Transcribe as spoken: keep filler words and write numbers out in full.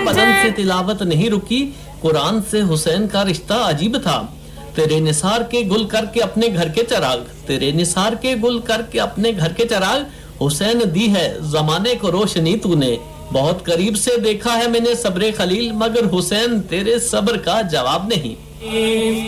पलंग से तिलावत नहीं रुकी, कुरान से हुसैन का रिश्ता अजीब था। तेरे निसार के गुल करके अपने घर के चराग, तेरे निसार के गुल करके अपने घर के चराग, हुसैन दी है जमाने को रोशनी तूने। बहुत करीब से देखा है मैंने सब्रे खलील, मगर हुसैन तेरे सब्र का जवाब नहीं।